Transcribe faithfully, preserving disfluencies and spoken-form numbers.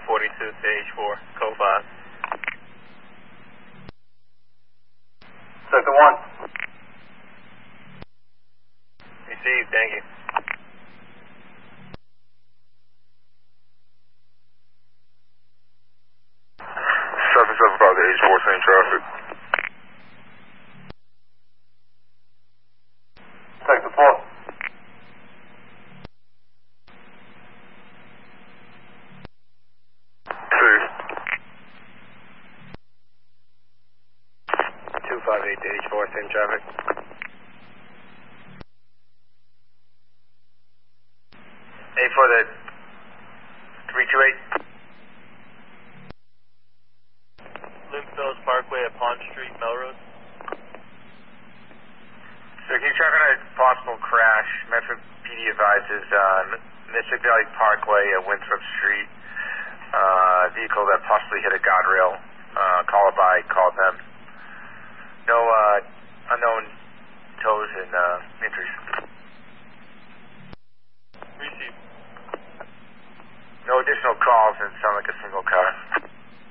forty-two to H four, code five. Sector one. Received, thank you. seven seven five to H four, same traffic. Sector four. Two. two five eight to H four, same traffic. A for the three two eight. Lynn Parkway at Pond Street, Melrose. So keep track on a possible crash. Metro P D advises uh, Mystic Valley Parkway at Winthrop Street. Uh, vehicle that possibly hit a guardrail. Uh, call it by, call them. No uh, unknown tows and uh, injuries. Received. No additional calls and sound like a single car.